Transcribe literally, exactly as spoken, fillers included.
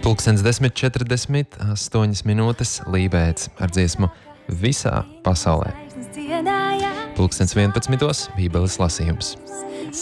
Pulkstens desmit četrdesmit astoņas minūtes Lībēts ar dziesmu visā pasaulē. Pulkstens vienpadsmitos Bībeles lasījums.